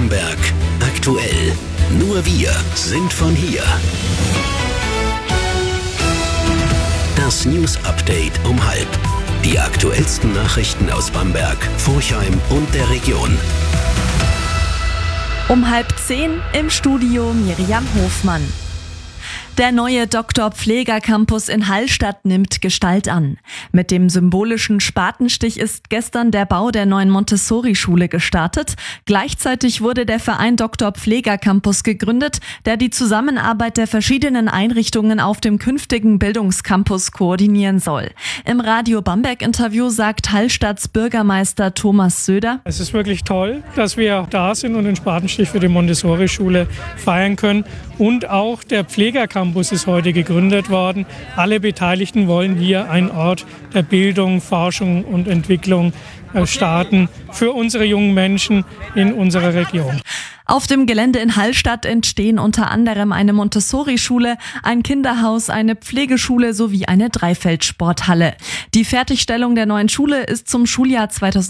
Bamberg aktuell. Nur wir sind von hier. Das News Update um 12:30. Die aktuellsten Nachrichten aus Bamberg, Forchheim und der Region. Um 9:30 im Studio Miriam Hofmann. Der neue Dr. Pfleger-Campus in Hallstatt nimmt Gestalt an. Mit dem symbolischen Spatenstich ist gestern der Bau der neuen Montessori-Schule gestartet. Gleichzeitig wurde der Verein Dr. Pfleger-Campus gegründet, der die Zusammenarbeit der verschiedenen Einrichtungen auf dem künftigen Bildungscampus koordinieren soll. Im Radio Bamberg-Interview sagt Hallstatts Bürgermeister Thomas Söder: Es ist wirklich toll, dass wir da sind und den Spatenstich für die Montessori-Schule feiern können. Und auch der Pflegercampus ist heute gegründet worden. Alle Beteiligten wollen hier einen Ort der Bildung, Forschung und Entwicklung starten für unsere jungen Menschen in unserer Region. Auf dem Gelände in Hallstatt entstehen unter anderem eine Montessori-Schule, ein Kinderhaus, eine Pflegeschule sowie eine Dreifeldsporthalle. Die Fertigstellung der neuen Schule ist zum Schuljahr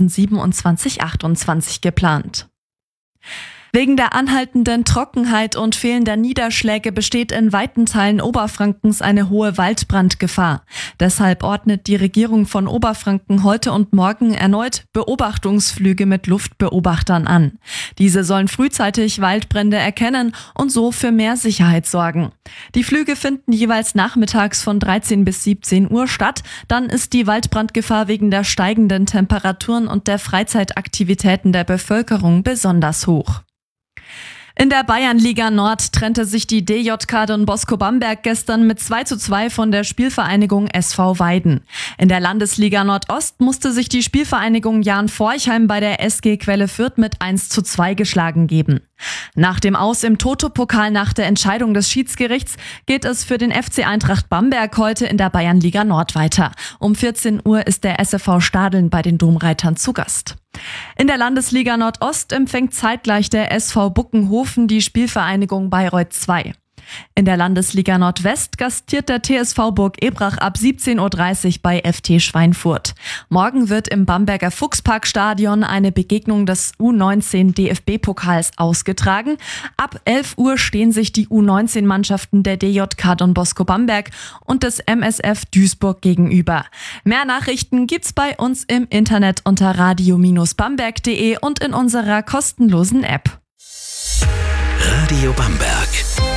2027/28 geplant. Wegen der anhaltenden Trockenheit und fehlender Niederschläge besteht in weiten Teilen Oberfrankens eine hohe Waldbrandgefahr. Deshalb ordnet die Regierung von Oberfranken heute und morgen erneut Beobachtungsflüge mit Luftbeobachtern an. Diese sollen frühzeitig Waldbrände erkennen und so für mehr Sicherheit sorgen. Die Flüge finden jeweils nachmittags von 13 bis 17 Uhr statt. Dann ist die Waldbrandgefahr wegen der steigenden Temperaturen und der Freizeitaktivitäten der Bevölkerung besonders hoch. In der Bayernliga Nord trennte sich die DJK Don Bosco Bamberg gestern mit 2:2 von der Spielvereinigung SV Weiden. In der Landesliga Nordost musste sich die Spielvereinigung Jahn Forchheim bei der SG Quelle Fürth mit 1:2 geschlagen geben. Nach dem Aus im Toto-Pokal nach der Entscheidung des Schiedsgerichts geht es für den FC Eintracht Bamberg heute in der Bayernliga Nord weiter. Um 14 Uhr ist der SFV Stadeln bei den Domreitern zu Gast. In der Landesliga Nordost empfängt zeitgleich der SV Buckenhofen die Spielvereinigung Bayreuth 2. In der Landesliga Nordwest gastiert der TSV Burg Ebrach ab 17:30 Uhr bei FT Schweinfurt. Morgen wird im Bamberger Fuchsparkstadion eine Begegnung des U19 DFB-Pokals ausgetragen. Ab 11 Uhr stehen sich die U19-Mannschaften der DJK Don Bosco Bamberg und des MSF Duisburg gegenüber. Mehr Nachrichten gibt's bei uns im Internet unter radio-bamberg.de und in unserer kostenlosen App. Radio Bamberg.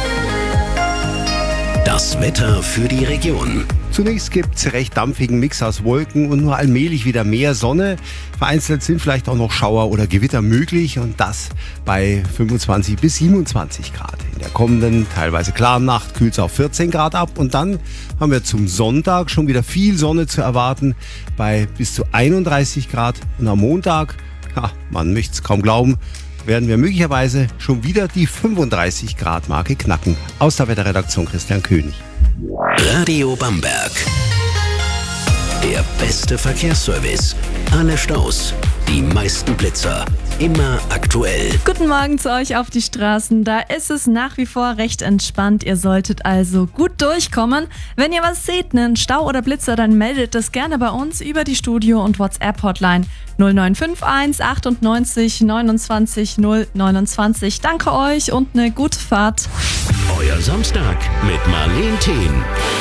Das Wetter für die Region. Zunächst gibt es recht dampfigen Mix aus Wolken und nur allmählich wieder mehr Sonne. Vereinzelt sind vielleicht auch noch Schauer oder Gewitter möglich und das bei 25 bis 27 Grad. In der kommenden, teilweise klaren Nacht kühlt es auf 14 Grad ab und dann haben wir zum Sonntag schon wieder viel Sonne zu erwarten bei bis zu 31 Grad. Und am Montag, man möchte es kaum glauben, werden wir möglicherweise schon wieder die 35 Grad Marke knacken. Aus der Wetterredaktion Christian König. Radio Bamberg. Der beste Verkehrsservice. Alle Staus, die meisten Blitzer. Immer aktuell. Guten Morgen zu euch auf die Straßen. Da ist es nach wie vor recht entspannt. Ihr solltet also gut durchkommen. Wenn ihr was seht, einen Stau oder Blitzer, dann meldet das gerne bei uns über die Studio- und WhatsApp-Hotline 0951 98 29 029. Danke euch und eine gute Fahrt. Euer Samstag mit Marleen Thien.